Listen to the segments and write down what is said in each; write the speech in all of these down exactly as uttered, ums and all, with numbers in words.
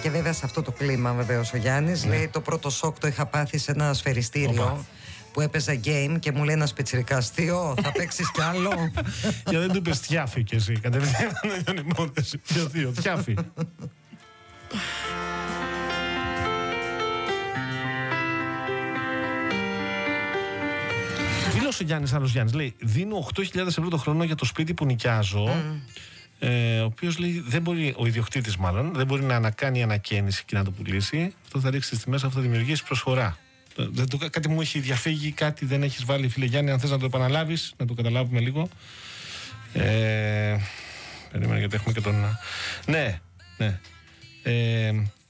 και βέβαια σε αυτό το κλίμα βεβαίως ο Γιάννης, ναι. λέει το πρώτο σοκ το είχα πάθει σε ένα σφαιριστήριο. Οπα. Που έπαιζα game και μου λέει ένας πιτσιρικάς, Θείο, θα παίξεις κι άλλο? Για δεν του είπες Τιάφη κι εσύ, κατευθείαν ήταν υπόθεση. Ποιο Θείο, Τιάφη. Φίλος ο Γιάννης, άλλος Γιάννης, λέει δίνω οκτώ χιλιάδες ευρώ το χρόνο για το σπίτι που νοικιάζω. Mm. Ε, ο οποίος λέει δεν μπορεί, ο ιδιοκτήτης μάλλον, δεν μπορεί να ανακάνει ανακαίνιση και να το πουλήσει. Αυτό θα ρίξει τις τιμές, αυτό θα δημιουργήσει προσφορά. Δεν το, κάτι μου έχει διαφύγει, κάτι δεν έχεις βάλει, φίλε Γιάννη. Αν θες να το επαναλάβεις, να το καταλάβουμε λίγο. Ε, περίμενε γιατί έχουμε και τον. Ναι, ναι. Ε,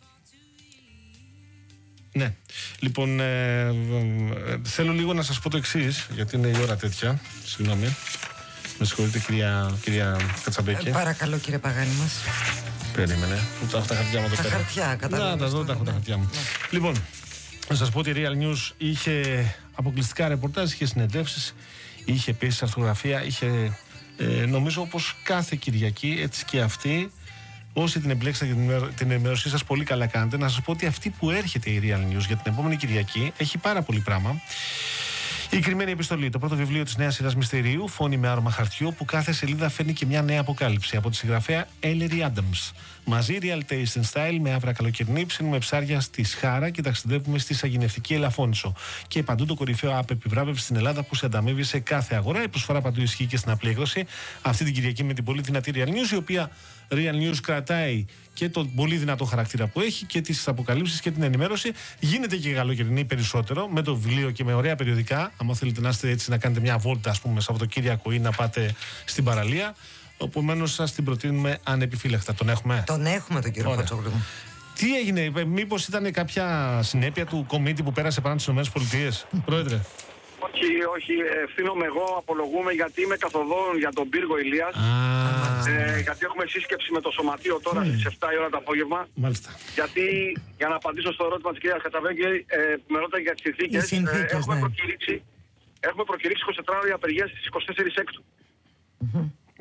ναι. Λοιπόν, ε, ε, θέλω λίγο να σας πω το εξής, γιατί είναι η ώρα τέτοια. Συγγνώμη. Με συγχωρείτε, κυρία, κυρία Κατσαμπέκη. Ε, παρακαλώ, κύριε Παγάνη μας. Περίμενε. Πού τα χαρτιά μου εδώ πέρα. Τα χαρτιά, κατάλαβα. Να τα δω, τα έχω τα χαρτιά μου. Ναι. Λοιπόν. Να σας πω ότι η Real News είχε αποκλειστικά ρεπορτάζ, είχε συνεντεύσεις, είχε επίσης αρθογραφία, είχε ε, νομίζω όπως κάθε Κυριακή, έτσι και αυτή. Όσοι την εμπλέξατε για την ενημέρωσή σας, πολύ καλά κάνετε. Να σας πω ότι αυτή που έρχεται η Real News για την επόμενη Κυριακή έχει πάρα πολύ πράγμα. Η κρυμμένη επιστολή, το πρώτο βιβλίο της νέας σειράς μυστηρίου, φόνη με άρωμα χαρτιού, που κάθε σελίδα φέρνει και μια νέα αποκάλυψη από τη συγγραφέα Ellery Adams. Μαζί, real taste and style, με άβρα καλοκαιρινή, ψήνουμε ψάρια στη Σχάρα και ταξιδεύουμε στη Σαγηνευτική Ελαφώνησο. Και παντού το κορυφαίο app επιβράβευση στην Ελλάδα που σε ανταμείβει σε κάθε αγορά. Η προσφορά παντού ισχύει και στην απλή έκδοση. Αυτή την Κυριακή με την πολύ δυνατή Real News, η οποία Real News κρατάει και τον πολύ δυνατό χαρακτήρα που έχει και τις αποκαλύψεις και την ενημέρωση. Γίνεται και καλοκαιρινή περισσότερο με το βιβλίο και με ωραία περιοδικά. Αν θέλετε να είστε έτσι, να κάνετε μια βόλτα, ας πούμε, Σαββατοκύριακο ή να πάτε στην παραλία. Επομένως, σας την προτείνουμε ανεπιφύλακτα. Τον έχουμε. Τον έχουμε τον κύριο Κοτσόγλου. Τι έγινε, μήπως ήταν κάποια συνέπεια του κομίτη που πέρασε πάνω στις ΗΠΑ, Πρόεδρε? Όχι, όχι, ευθύνομαι εγώ, απολογούμε γιατί είμαι καθοδόν για τον πύργο Ηλίας. Ah. Ε, γιατί έχουμε σύσκεψη με το σωματείο τώρα mm. στις εφτά η ώρα το απόγευμα. Μάλιστα. Γιατί, για να απαντήσω στο ερώτημα της κυρίας Κατσαβέγκη, ε, που με ρώταγε για τις συνθήκες, συνθήκες ε, έχουμε, ναι. προκηρύξει, έχουμε προκηρύξει είκοσι τέσσερις ώρες απεργία στις είκοσι τέσσερις έκτου. Mm-hmm.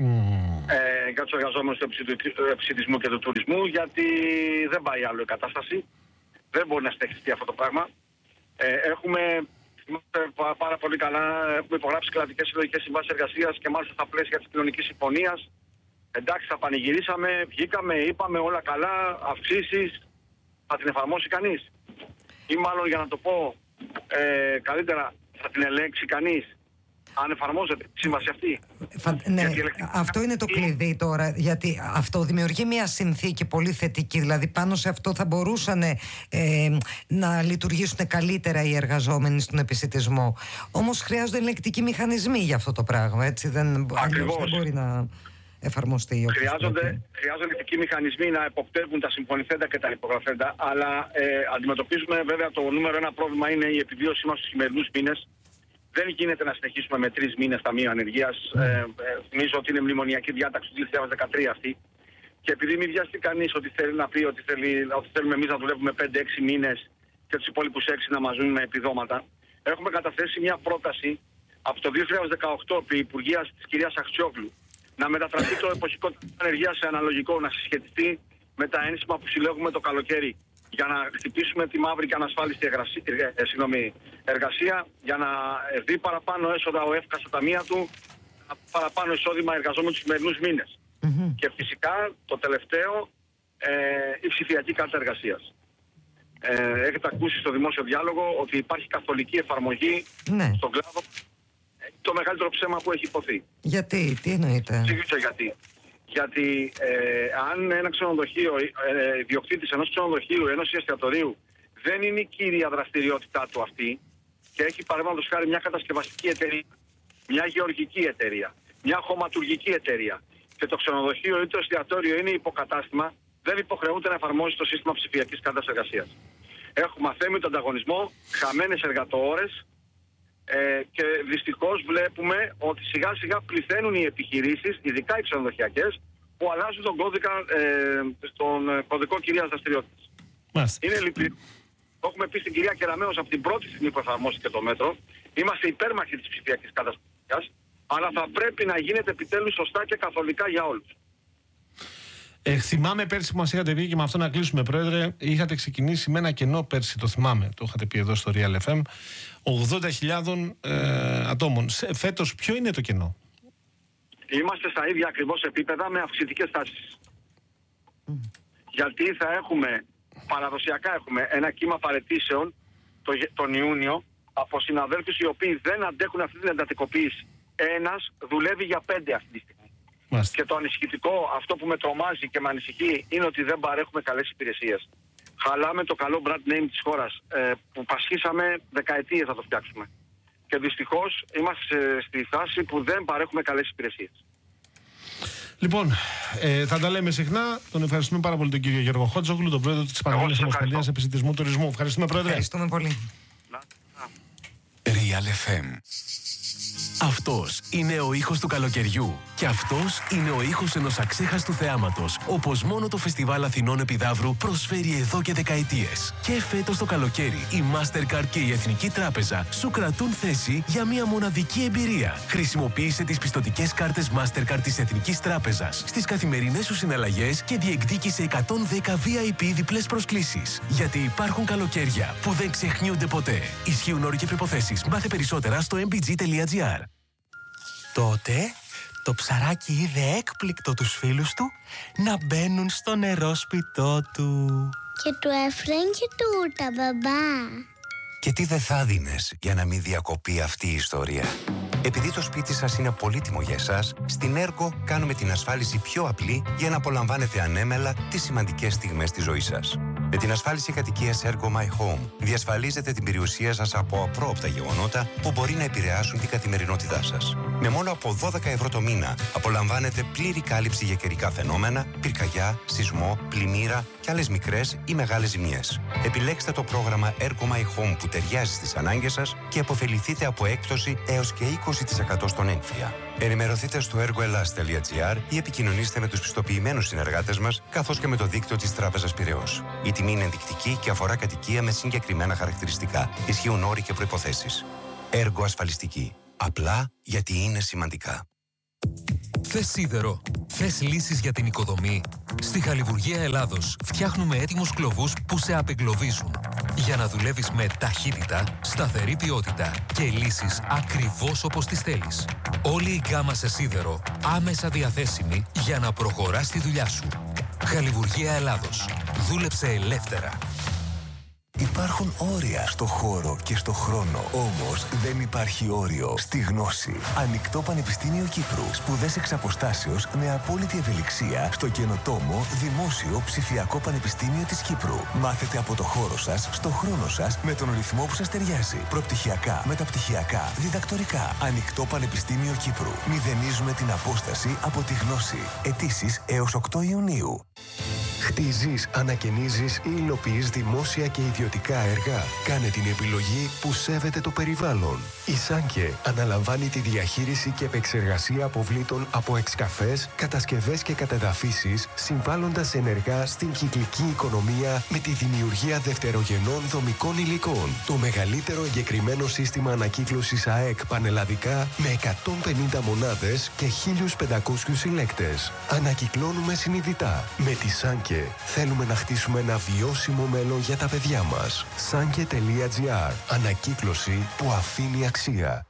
Ε, για τους εργαζόμενους του επισητισμού και του τουρισμού, γιατί δεν πάει άλλο η κατάσταση. Δεν μπορεί να στεχιστεί αυτό το πράγμα. Ε, έχουμε πάρα πολύ καλά, έχουμε υπογράψει κρατικές συλλογικές συμβάσεις εργασίας και μάλιστα στα πλαίσια της κοινωνικής συμφωνίας. Εντάξει, θα πανηγυρίσαμε, βγήκαμε, είπαμε όλα καλά, αυξήσεις. Θα την εφαρμόσει κανείς? Ή μάλλον, για να το πω ε, καλύτερα, θα την ελέγξει κανείς αν εφαρμόζεται η σύμβαση αυτή? Φα... Ναι, αυτό είναι το κλειδί τώρα, γιατί αυτό δημιουργεί μια συνθήκη πολύ θετική, δηλαδή πάνω σε αυτό θα μπορούσαν ε, να λειτουργήσουν καλύτερα οι εργαζόμενοι στον επισιτισμό. Όμως χρειάζονται ελεγκτικοί μηχανισμοί για αυτό το πράγμα, έτσι δεν, αλλιώς δεν μπορεί να εφαρμοστεί. Χρειάζονται, χρειάζονται ελεγκτικοί μηχανισμοί να εποπτεύουν τα συμφωνηθέντα και τα υπογραφέντα, αλλά ε, αντιμετωπίζουμε βέβαια το νούμερο ένα πρόβλημα είναι η επιβίωσή μας στους σημερινούς μήνες. Δεν γίνεται να συνεχίσουμε με τρεις μήνες ταμείο ανεργίας. Mm. Ε, ε, θυμίζω ότι είναι μνημονιακή διάταξη του δύο χιλιάδες δεκατρία αυτή. Και επειδή μην βιαστεί κανείς ότι θέλει να πει ότι, θέλει, ότι θέλουμε εμείς να δουλεύουμε πέντε έξι μήνες και τους υπόλοιπους έξι να μας δουν με επιδόματα, έχουμε καταθέσει μια πρόταση από το δύο χιλιάδες δεκαοκτώ επί Υπουργείας της κυρίας Αχτσιόγλου να μετατραπεί το εποχικό ανεργία σε αναλογικό, να συσχετιστεί με τα ένσημα που συλλέγουμε το καλοκαίρι, για να χτυπήσουμε τη μαύρη και ανασφάλιστη εργασία, ε, συγγνώμη, εργασία, για να δει παραπάνω έσοδα ο ΕΦΚΑ στα ταμεία του, παραπάνω εισόδημα εργαζόμενων τους σημερινούς μήνες. Mm-hmm. Και φυσικά το τελευταίο, ε, η ψηφιακή κάρτα εργασίας. Ε, έχετε ακούσει στο δημόσιο διάλογο ότι υπάρχει καθολική εφαρμογή ναι. στον κλάδο. Το μεγαλύτερο ψέμα που έχει υποθεί. Γιατί, τι εννοείται? Εξηγήσω γιατί. Γιατί ε, αν ένα ξενοδοχείο, ε, ιδιοκτήτης ενός ξενοδοχείου, ενός εστιατορίου δεν είναι η κύρια δραστηριότητά του αυτή και έχει παραδείγματος χάρη μια κατασκευαστική εταιρεία, μια γεωργική εταιρεία, μια χωματουργική εταιρεία και το ξενοδοχείο ή το εστιατόριο είναι υποκατάστημα, δεν υποχρεούνται να εφαρμόσει το σύστημα ψηφιακής κάρτας εργασίας. Έχουμε αθέμητο ανταγωνισμό, χαμένες εργατοώρες ε, και δυστυχώς βλέπουμε ότι σιγά σιγά πληθαίνουν οι επιχειρήσεις, ειδικά οι ξενοδοχειακές, που αλλάζουν τον κώδικα, ε, στον κωδικό κυρίας δραστηριότητας. Είναι λυπηρό. Το έχουμε πει στην κυρία Κεραμέως από την πρώτη στιγμή που εφαρμόστηκε το μέτρο. Είμαστε υπέρμαχοι της ψηφιακής καταστασίας, αλλά θα πρέπει να γίνεται επιτέλους σωστά και καθολικά για όλους. Ε, θυμάμαι πέρσι που μας είχατε πει, και με αυτό να κλείσουμε, Πρόεδρε, είχατε ξεκινήσει με ένα κενό πέρσι, το θυμάμαι, το είχατε πει εδώ στο Real εφ εμ, ογδόντα χιλιάδες ε, ατόμων. Φέτος ποιο είναι το κενό? Είμαστε στα ίδια ακριβώς επίπεδα με αυξητικές τάσεις. Mm. Γιατί θα έχουμε, παραδοσιακά έχουμε ένα κύμα παραιτήσεων το, τον Ιούνιο από συναδέλφους οι οποίοι δεν αντέχουν αυτή την εντατικοποίηση. Ένας δουλεύει για πέντε αυτή τη στιγμή. Μάλιστα. Και το ανησυχητικό, αυτό που με τρομάζει και με ανησυχεί, είναι ότι δεν παρέχουμε καλές υπηρεσίες. Χαλάμε το καλό brand name της χώρας, ε, που πασχίσαμε δεκαετίες να το φτιάξουμε. Και δυστυχώς είμαστε στη φάση που δεν παρέχουμε καλές υπηρεσίες. Λοιπόν, ε, θα τα λέμε συχνά. Τον ευχαριστούμε πάρα πολύ τον κύριο Γιώργο Χότζογλου, τον πρόεδρο της Πανελλήνιας Ομοσπονδίας Επισιτισμού Τουρισμού. Ευχαριστούμε, Πρόεδρε. Ευχαριστούμε πολύ. Real εφ εμ. Αυτός είναι ο ήχος του καλοκαιριού. Και αυτός είναι ο ήχος ενός αξέχαστου θεάματος, όπως μόνο το Φεστιβάλ Αθηνών Επιδαύρου προσφέρει εδώ και δεκαετίες. Και φέτος το καλοκαίρι, η Mastercard και η Εθνική Τράπεζα σου κρατούν θέση για μια μοναδική εμπειρία. Χρησιμοποίησε τις πιστωτικές κάρτες Mastercard της Εθνικής Τράπεζας στις καθημερινές σου συναλλαγές και διεκδίκησε εκατόν δέκα βι άι πι διπλές προσκλήσεις. Γιατί υπάρχουν καλοκαίρια που δεν ξεχνιούνται ποτέ. Ισχύουν όροι και προϋποθέσεις. Μάθε περισσότερα στο εμ μπι τζι τελεία τζι άρ. Τότε το ψαράκι είδε έκπληκτο τους φίλους του να μπαίνουν στο νερόσπιτό του. Και του έφεραν και τούρτα, μπαμπά. Και τι δεν θα δίνες για να μην διακοπεί αυτή η ιστορία? Επειδή το σπίτι σας είναι πολύτιμο για εσάς, στην Ergo κάνουμε την ασφάλιση πιο απλή για να απολαμβάνετε ανέμελα τις σημαντικές στιγμές της ζωής σας. Με την ασφάλιση κατοικίας Ergo My Home διασφαλίζετε την περιουσία σας από απρόοπτα γεγονότα που μπορεί να επηρεάσουν την καθημερινότητά σας. Με μόνο από δώδεκα ευρώ το μήνα απολαμβάνετε πλήρη κάλυψη για καιρικά φαινόμενα, πυρκαγιά, σεισμό, πλημμύρα και άλλες μικρές ή μεγάλες ζημιές. Επιλέξτε το πρόγραμμα Ergo My Home που ταιριάζει στις ανάγκες σας και αποφεληθείτε από έκπτωση έως και είκοσι τοις εκατό στον έμφυα. Ενημερωθείτε στο ergoelas τελεία τζι άρ ή επικοινωνήστε με τους πιστοποιημένους συνεργάτες μας, καθώς και με το δίκτυο της Τράπεζας Πειραιώς. Η τιμή είναι ενδεικτική και αφορά κατοικία με συγκεκριμένα χαρακτηριστικά. Ισχύουν όροι και προϋποθέσεις. Έργο ασφαλιστική. Απλά γιατί είναι σημαντικά. Θες σίδερο? Θες λύσεις για την οικοδομή? Στη Χαλιβουργία Ελλάδος φτιάχνουμε έτοιμους κλωβούς που σε απεγκλωβίζουν. Για να δουλεύεις με ταχύτητα, σταθερή ποιότητα και λύσεις ακριβώς όπως τις θέλεις. Όλη η γκάμα σε σίδερο άμεσα διαθέσιμη για να προχωράς τη δουλειά σου. Χαλιβουργία Ελλάδος. Δούλεψε ελεύθερα. Υπάρχουν όρια στο χώρο και στο χρόνο. Όμως δεν υπάρχει όριο στη γνώση. Ανοιχτό Πανεπιστήμιο Κύπρου. Σπουδές εξ αποστάσεως με απόλυτη ευελιξία στο καινοτόμο Δημόσιο Ψηφιακό Πανεπιστήμιο της Κύπρου. Μάθετε από το χώρο σας, στο χρόνο σας, με τον ρυθμό που σας ταιριάζει. Προπτυχιακά, μεταπτυχιακά, διδακτορικά. Ανοιχτό Πανεπιστήμιο Κύπρου. Μηδενίζουμε την απόσταση από τη γνώση. Αιτήσεις έως οκτώ Ιουνίου. Χτίζεις, ανακαινίζεις ή υλοποιείς δημόσια και ιδιωτικά έργα? Κάνε την επιλογή που σέβεται το περιβάλλον. Η Σάνκε αναλαμβάνει τη διαχείριση και επεξεργασία αποβλήτων από εξκαφές, κατασκευές και κατεδαφίσεις, συμβάλλοντας ενεργά στην κυκλική οικονομία με τη δημιουργία δευτερογενών δομικών υλικών. Το μεγαλύτερο εγκεκριμένο σύστημα ανακύκλωσης ΑΕΚ πανελλαδικά με εκατόν πενήντα μονάδες και χίλιους πεντακόσιους συλλέκτες. Ανακυκλώνουμε συνειδητά. Με τη Σάνκε θέλουμε να χτίσουμε ένα βιώσιμο μέλλον για τα παιδιά μας. Σάνκε τελεία τζι άρ. Ανακύκλωση που αφήνει αξία.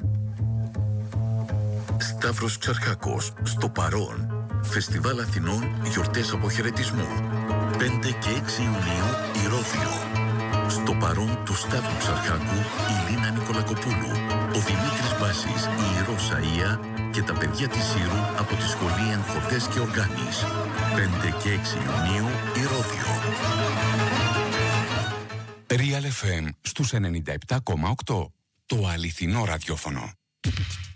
Σταύρος Ξαρχάκος, στο παρόν. Φεστιβάλ Αθηνών, γιορτές αποχαιρετισμού. πέντε και έξι Ιουνίου, Ηρώδειο. Στο παρόν του Σταύρου Ξαρχάκου, η Λίνα Νικολακοπούλου, ο Δημήτρης Μπάσης, η Ηρώσα Ία και τα παιδιά της Σύρου από τη Σχολή Ενχορδές και Οργάνης. πέντε και έξι Ιουνίου, Ηρώδειο. Real εφ εμ στους ενενήντα επτά κόμμα οκτώ. Το αληθινό ραδιόφωνο.